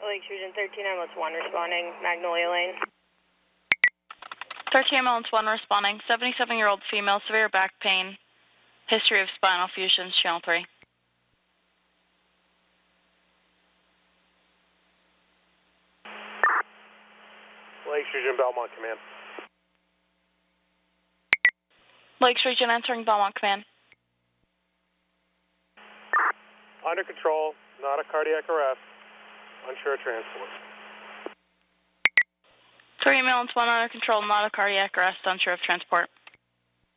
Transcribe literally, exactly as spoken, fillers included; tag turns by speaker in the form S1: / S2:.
S1: Lakes Region thirteen ambulance one responding, Magnolia Lane.
S2: thirteen ambulance one responding, seventy-seven-year-old female, severe back pain, history of spinal fusions, channel three.
S3: Lakes Region Belmont Command.
S2: Lakes Region answering Belmont Command.
S3: Under control, not a cardiac arrest, unsure transport.
S2: three ambulance one under control, not a cardiac arrest, unsure of transport.